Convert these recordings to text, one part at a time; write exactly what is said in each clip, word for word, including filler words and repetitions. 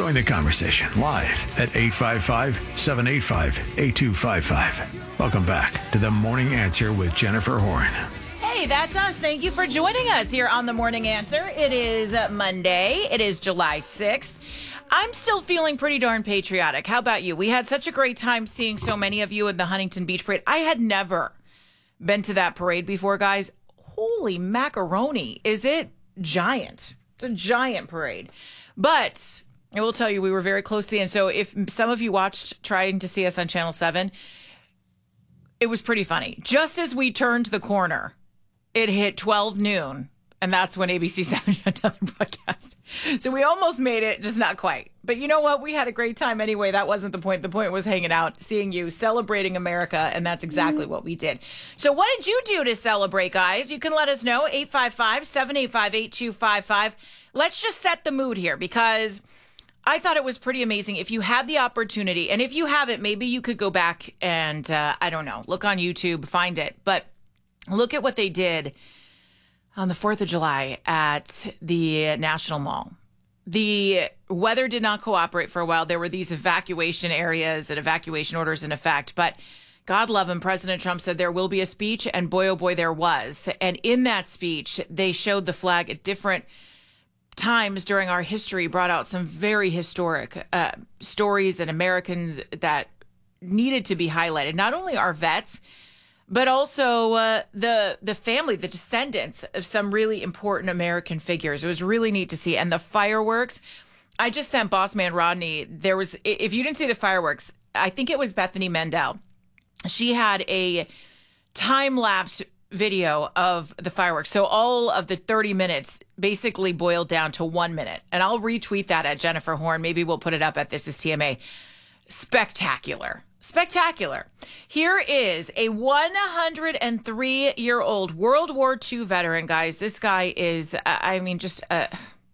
Join the conversation live at eight five five, seven eight five, eight two five five. Welcome back to The Morning Answer with Jennifer Horn. Hey, that's us. Thank you for joining us here on The Morning Answer. It is Monday. It is July sixth. I'm still feeling pretty darn patriotic. How about you? We had such a great time seeing so many of you in the Huntington Beach Parade. I had never been to that parade before, guys. Holy macaroni. Is it giant? It's a giant parade. But I will tell you, we were very close to the end. So if some of you watched trying to see us on Channel seven, it was pretty funny. Just as we turned the corner, it hit twelve noon. And that's when A B C seven shut down the broadcast. So we almost made it, just not quite. But you know what? We had a great time anyway. That wasn't the point. The point was hanging out, seeing you, celebrating America, and that's exactly what we did. So what did you do to celebrate, guys? You can let us know, eight five five, seven eight five, eight two five five. Let's just set the mood here, because I thought it was pretty amazing. If you had the opportunity, and if you haven't, maybe you could go back and, uh, I don't know, look on YouTube, find it. But look at what they did on the fourth of July at the National Mall. The weather did not cooperate for a while. There were these evacuation areas and evacuation orders in effect. But God love him, President Trump said there will be a speech, and boy, oh boy, there was. And in that speech, they showed the flag at different times during our history, brought out some very historic uh, stories and Americans that needed to be highlighted. Not only our vets, but also uh, the the family, the descendants of some really important American figures. It was really neat to see. And the fireworks, I just sent Boss Man Rodney. There was, if you didn't see the fireworks, I think it was Bethany Mendel. She had a time-lapse video of the fireworks. So all of the thirty minutes basically boiled down to one minute. And I'll retweet that at Jennifer Horn. Maybe we'll put it up at This Is T M A. Spectacular. Spectacular. Here is a one hundred three-year-old World War Two veteran, guys. This guy is, I mean, just a,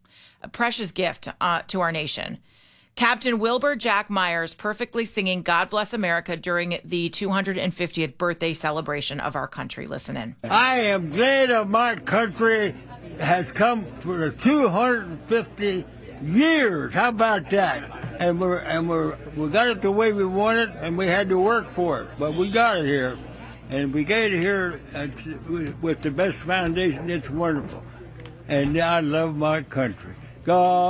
a precious gift uh, to our nation. Captain Wilbur Jack Myers perfectly singing God Bless America during the two hundred fiftieth birthday celebration of our country. Listen in. I am glad that my country has come for the two hundred fifty years. How about that? And we're and we're we got it the way we want it, and we had to work for it, but we got it here, and we got it here uh, with the best foundation. It's wonderful, and I love my country. God.